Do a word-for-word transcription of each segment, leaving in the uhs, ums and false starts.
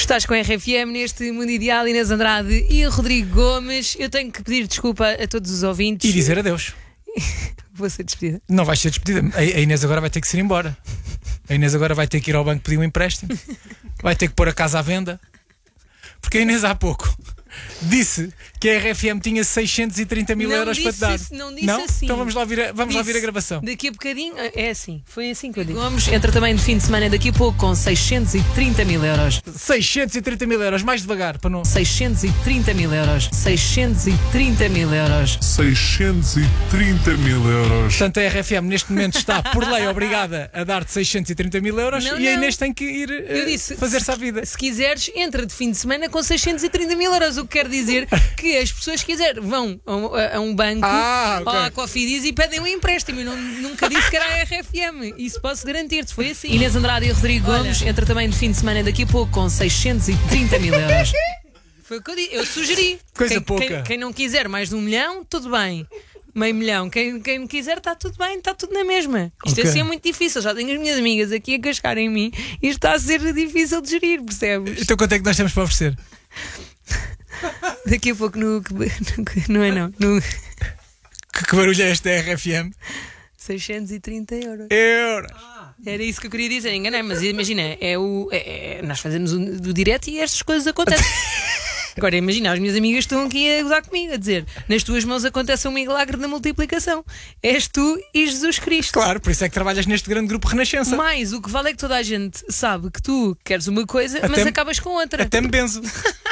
Estás com a R F M neste Mundo Ideal, Inês Andrade e Rodrigo Gomes. Eu tenho que pedir desculpa a todos os ouvintes. E dizer adeus. Vou ser despedida. Não vais ser despedida. A, a Inês agora vai ter que se ir embora. A Inês agora vai ter que ir ao banco pedir um empréstimo. Vai ter que pôr a casa à venda. Porque a Inês há pouco disse que a R F M tinha seiscentos e trinta mil euros para te dar. Isso, não disse não? assim. Então vamos lá vir a, vamos lá Disse, vir a gravação. Daqui a bocadinho, é assim, foi assim que eu digo. Gomes entra também de fim de semana daqui a pouco com seiscentos e trinta mil euros. seiscentos e trinta mil euros, mais devagar para não. seiscentos e trinta mil euros. seiscentos e trinta mil euros. seiscentos e trinta mil euros. Portanto, a R F M neste momento está, por lei, obrigada a dar-te seiscentos e trinta mil euros. Não, e a não. Inês tem que ir Eu disse, uh, fazer-se à vida. Se quiseres, entra de fim de semana com seiscentos e trinta mil euros. O que quer dizer que as pessoas, se quiser, vão a um, a um banco Ah, ou ok. à Cofidis e pedem um empréstimo. Eu não, nunca disse que era a R F M. Isso posso garantir-te. Foi assim. Inês Andrade e Rodrigo Gomes entra também de fim de semana daqui a pouco com seiscentos e trinta mil euros. Foi o que eu disse. Eu sugeri. Coisa quem, pouca. Quem, quem não quiser mais de um milhão, tudo bem. Meio milhão. Quem, quem quiser, está tudo bem, está tudo na mesma. Isto Ok. assim é muito difícil. Já tenho as minhas amigas aqui a cascar em mim. Isto está a ser difícil de gerir, percebes? Então quanto é que nós temos para oferecer? Daqui a pouco no. Não é não. No Que, que barulho é este da R F M? seiscentos e trinta euros. Euros. Era isso que eu queria dizer, enganei, mas imagina, é o, é, é- nós fazemos o do direto e estas coisas acontecem. Agora imagina, as minhas amigas estão aqui a gozar comigo, a dizer: nas tuas mãos acontece um milagre da multiplicação. És tu e Jesus Cristo. Claro, por isso é que trabalhas neste grande grupo Renascença. Mas o que vale é que toda a gente sabe que tu queres uma coisa, mas Até- acabas com outra. Até me benzo.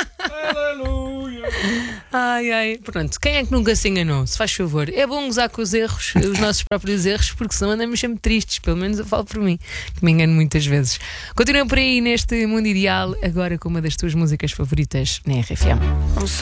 Ai, ai. Pronto, quem é que nunca se enganou? Se faz favor. É bom gozar com os erros, os nossos próprios erros, porque senão andamos sempre tristes. Pelo menos eu falo por mim, que me engano muitas vezes. Continua por aí neste Mundo Ideal, agora com uma das tuas músicas favoritas na R F M.